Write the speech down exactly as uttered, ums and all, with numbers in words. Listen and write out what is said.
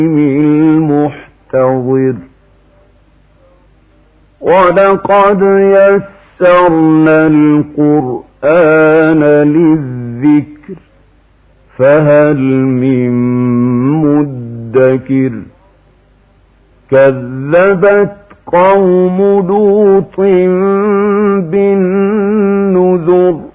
المحتضر ولقد يسرنا القرآن للذكر فهل من مدكر كذبت قوم لوط بالنذر